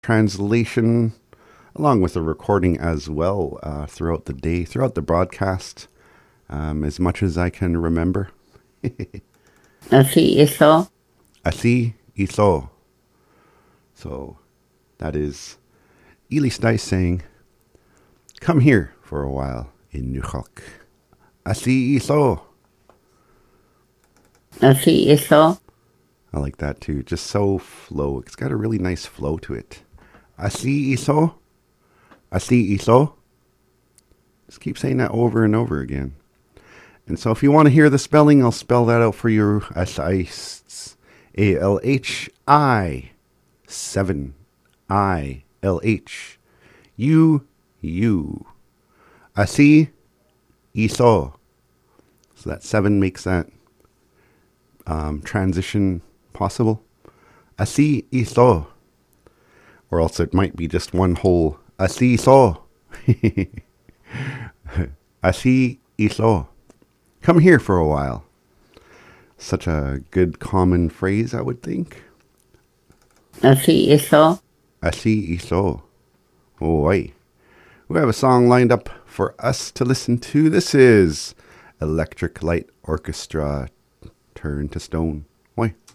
translation, along with a recording as well throughout the day, throughout the broadcast, as much as I can remember. Así hizo. Así hizo. So that is Elie Stice saying, come here for a while in Nukhok. Así hizo. Así hizo. I like that too. Just so flow. It's got a really nice flow to it. Así hizo. Así hizo. Just keep saying that over and over again. And so if you want to hear the spelling, I'll spell that out for you. ALHI 7 ILH UU. Así hizo. So that 7 makes that transition possible. Así hizo. Or else it might be just one whole así hizo. Así hizo. Come here for a while. Such a good common phrase, I would think. Así hizo. Así hizo. Oh, we have a song lined up for us to listen to. This is Electric Light Orchestra, Turn to Stone. Oi.